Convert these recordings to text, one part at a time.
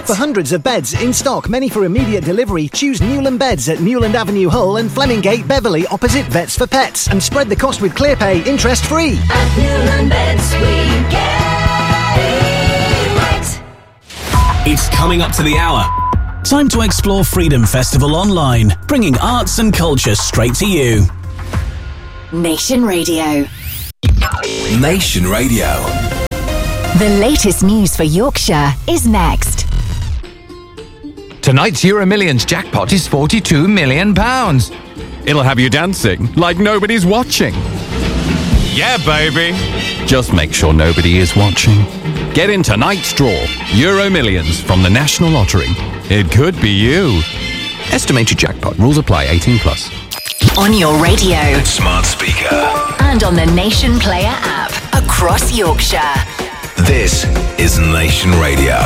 For hundreds of beds in stock, many for immediate delivery, choose Newland Beds at Newland Avenue Hull and Flemingate Beverley opposite Vets for Pets, and spread the cost with ClearPay interest free. At Newland Beds we get it right. It's coming up to the hour. Time to explore Freedom Festival online, bringing arts and culture straight to you. Nation Radio. Nation Radio. The latest news for Yorkshire is next. Tonight's Euro Millions jackpot is £42 million. It'll have you dancing like nobody's watching. Yeah, baby. Just make sure nobody is watching. Get in tonight's draw. Euro Millions from the National Lottery. It could be you. Estimated jackpot. Rules apply. 18+. On your radio. Smart speaker. And on the Nation Player app. Across Yorkshire. This is Nation Radio.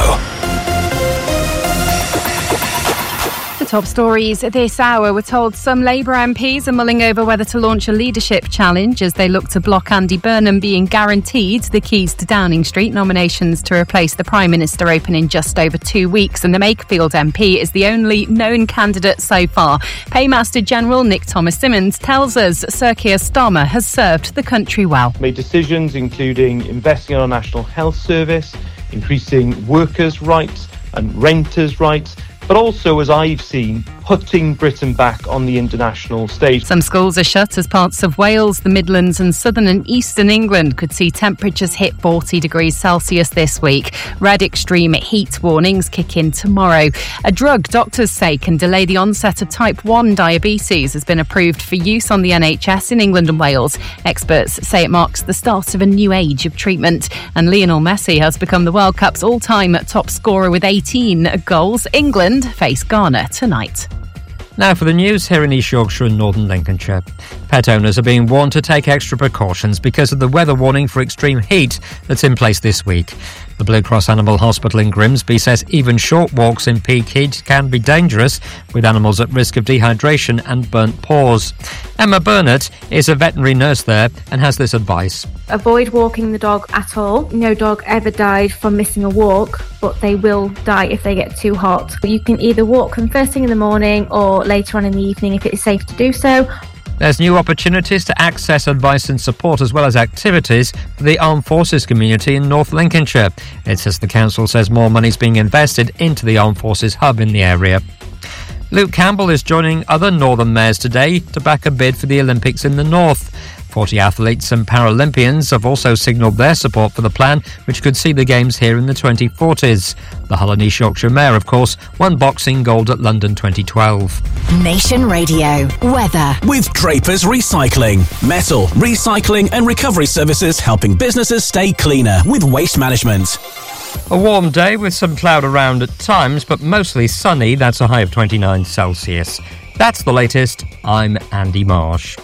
The top stories this hour. We're told some Labour MPs are mulling over whether to launch a leadership challenge as they look to block Andy Burnham being guaranteed the keys to Downing Street. Nominations to replace the Prime Minister open in just over 2 weeks, and the Makefield MP is the only known candidate so far. Paymaster General Nick Thomas-Symonds tells us Sir Keir Starmer has served the country well. Made decisions including investing in our National Health Service, increasing workers' rights and renters' rights, but also, as I've seen, putting Britain back on the international stage. Some schools are shut as parts of Wales, the Midlands and southern and eastern England could see temperatures hit 40 degrees Celsius this week. Red extreme heat warnings kick in tomorrow. A drug doctors say can delay the onset of type 1 diabetes has been approved for use on the NHS in England and Wales. Experts say it marks the start of a new age of treatment. And Lionel Messi has become the World Cup's all-time top scorer with 18 goals. England face Ghana tonight. Now for the news here in East Yorkshire and Northern Lincolnshire. Pet owners are being warned to take extra precautions because of the weather warning for extreme heat that's in place this week. The Blue Cross Animal Hospital in Grimsby says even short walks in peak heat can be dangerous, with animals at risk of dehydration and burnt paws. Emma Burnett is a veterinary nurse there and has this advice. Avoid walking the dog at all. No dog ever died from missing a walk, but they will die if they get too hot. You can either walk them first thing in the morning or later on in the evening if it is safe to do so. There's new opportunities to access advice and support as well as activities for the Armed Forces community in North Lincolnshire. It says the council says more money is being invested into the Armed Forces hub in the area. Luke Campbell is joining other northern mayors today to back a bid for the Olympics in the north. 40 athletes and Paralympians have also signalled their support for the plan, which could see the Games here in the 2040s. The Hull and East Yorkshire Mayor, of course, won boxing gold at London 2012. Nation Radio. Weather. With Drapers Recycling. Metal, recycling and recovery services helping businesses stay cleaner with waste management. A warm day with some cloud around at times, but mostly sunny. That's a high of 29 Celsius. That's the latest. I'm Andy Marsh.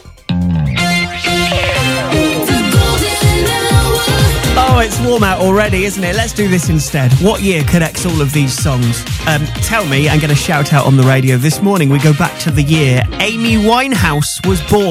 Oh, it's warm out already, isn't it? Let's do this instead. What year connects all of these songs? Tell me, and get a shout out on the radio. This morning we go back to the year Amy Winehouse was born.